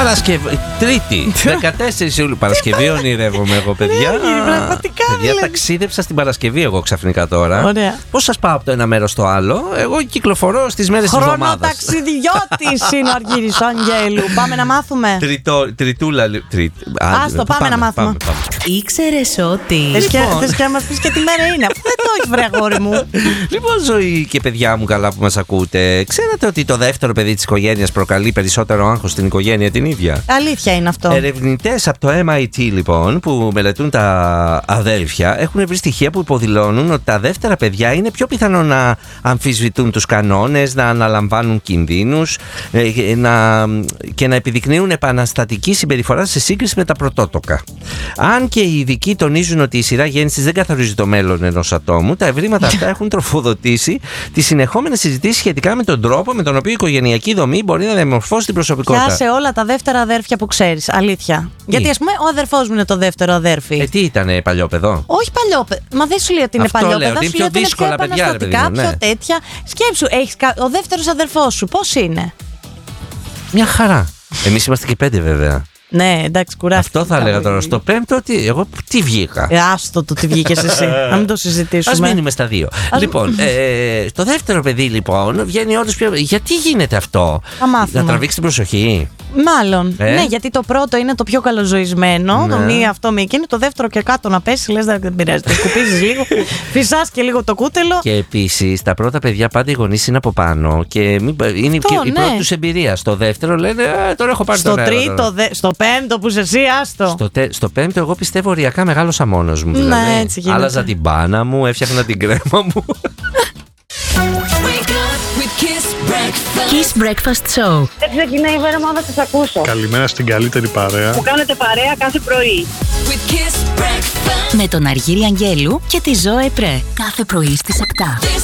Τρίτη, 14 Ιουλίου. Παρασκευή ονειρεύομαι εγώ, παιδιά. Παιδιά, ταξίδεψα στην Παρασκευή εγώ ξαφνικά τώρα. Πώς σας πάω από το ένα μέρος στο άλλο? Εγώ κυκλοφορώ στις μέρες της εβδομάδας. Χρονοταξιδιώτης είναι ο Αργύρης Αγγέλου. Πάμε να μάθουμε. Τριτούλα. Άστο, πάμε να μάθουμε. Ήξερες ότι. Θες και να μας πεις και τι μέρα είναι? Αφού δεν το έχει, βρε αγόρι μου. Λοιπόν, Ζωή και παιδιά μου καλά που μας ακούτε, ξέρατε ότι το δεύτερο παιδί της οικογένειας προκαλεί περισσότερο άγχος στην οικογένεια την ίδια? Αλήθεια είναι αυτό. Ερευνητές από το MIT λοιπόν που μελετούν τα αδέλφια έχουν βρει στοιχεία που υποδηλώνουν ότι τα δεύτερα παιδιά είναι πιο πιθανό να αμφισβητούν τους κανόνες, να αναλαμβάνουν κινδύνους και να επιδεικνύουν επαναστατική συμπεριφορά σε σύγκριση με τα πρωτότοκα. Αν και οι ειδικοί τονίζουν ότι η σειρά γέννησης δεν καθορίζει το μέλλον ενός ατόμου, τα ευρήματα αυτά έχουν τροφοδοτήσει τις συνεχόμενες συζητήσεις σχετικά με τον τρόπο με τον οποίο η οικογενειακή δομή μπορεί να διαμορφώσει την προσωπικότητα. Πιάσε όλα τα δεύτερα αδέρφια που ξέρεις. Αλήθεια. Γιατί ας πούμε ο αδερφός μου είναι το δεύτερο αδέρφι. Τι ήταν, παλιόπαιδο? Όχι παλιόπαιδο. Μα δεν σου λέει ότι είναι παλιόπαιδο. Σου λέει ότι είναι πιο επαναστατικά, πιο τέτοια. Σκέψου, ο δεύτερος αδερφός σου πώς είναι? Μια χαρά. Εμείς είμαστε και 5 βέβαια. Ναι, εντάξει, κουράστηκα. Αυτό θα έλεγα τώρα. Στο πέμπτο, εγώ τι βγήκα. Άστο το τι βγήκες εσύ. Να μην το συζητήσουμε. Ας μείνουμε στα δύο. Λοιπόν, το δεύτερο παιδί λοιπόν βγαίνει όντως πιο. Γιατί γίνεται αυτό? Να τραβήξει την προσοχή. Μάλλον. Ναι, γιατί το πρώτο είναι το πιο καλοζωισμένο. Το μη αυτό μη εκείνο. Το δεύτερο και κάτω να πέσει, λες δεν πειράζει. Το σκουπίζεις λίγο. Φυσάς και λίγο το κούτελο. Και επίσης τα πρώτα παιδιά πάντα οι γονείς είναι από πάνω και είναι η πρώτη τους εμπειρία. Στο δεύτερο λένε τώρα έχω πάρει το νερό. Στο τρίτο, στο πέμπτο που είσαι εσύ, άστο. Στο πέμπτο, εγώ πιστεύω οριακά μεγάλωσα μόνος μου. Ναι, δηλαδή. έτσι γίνεται. Άλλαζα την μπάνα μου, έφτιαχνα την κρέμα μου. Kiss Breakfast Show. Δεν ξεκινάει η μέρα μου να σας ακούσω. Καλημέρα στην καλύτερη παρέα. Που κάνετε παρέα κάθε πρωί. Με τον Αργύρη Αγγέλου και τη Ζωέ Πρέ. Κάθε πρωί στις 7.